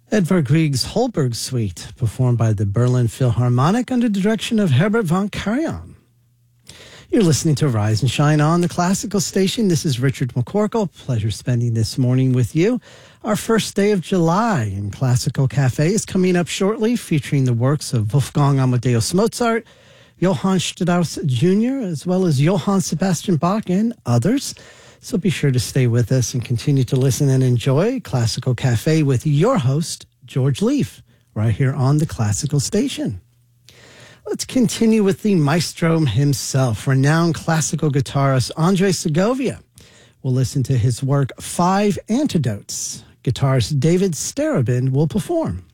Edvard Grieg's Holberg Suite, performed by the Berlin Philharmonic under the direction of Herbert von Karajan. You're listening to Rise and Shine on the Classical Station. This is Richard McCorkle. Pleasure spending this morning with you. Our first day of July in Classical Cafe is coming up shortly, featuring the works of Wolfgang Amadeus Mozart, Johann Strauss Jr., as well as Johann Sebastian Bach and others. So be sure to stay with us and continue to listen and enjoy Classical Cafe with your host, George Leaf, right here on the Classical Station. Let's continue with the maestro himself, renowned classical guitarist Andre Segovia. We'll listen to his work, Five Antidotes. Guitarist David Starobin will perform.